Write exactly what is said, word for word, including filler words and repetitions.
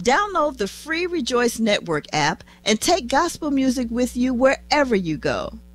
Download the free Rejoice Network app and take gospel music with you wherever you go.